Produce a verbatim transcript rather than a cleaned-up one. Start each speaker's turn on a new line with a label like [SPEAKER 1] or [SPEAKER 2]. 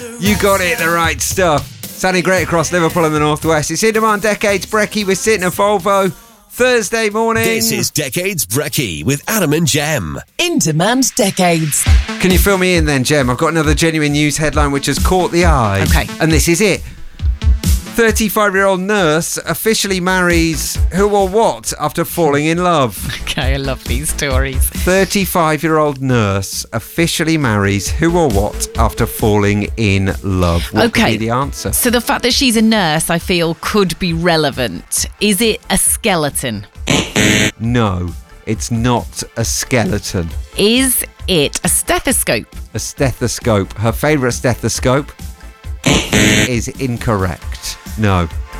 [SPEAKER 1] You got it, the right stuff. Sounding great across Liverpool and the Northwest. It's In Demand Decades Brekkie with Sit in a Volvo. Thursday morning.
[SPEAKER 2] This is Decades Brekkie with Adam and Jem.
[SPEAKER 3] In Demand Decades.
[SPEAKER 1] Can you fill me in then, Jem? I've got another genuine news headline which has caught the eye.
[SPEAKER 3] Okay.
[SPEAKER 1] And this is it. thirty-five-year-old nurse officially marries who or what after falling in love?
[SPEAKER 3] Okay, I love these stories.
[SPEAKER 1] thirty-five-year-old nurse officially marries who or what after falling in love? What
[SPEAKER 3] Okay.
[SPEAKER 1] would be the answer?
[SPEAKER 3] So the fact that she's a nurse, I feel, could be relevant. Is it a skeleton?
[SPEAKER 1] No, it's not a skeleton.
[SPEAKER 3] Is it a stethoscope?
[SPEAKER 1] A stethoscope. Her favourite stethoscope is incorrect. No.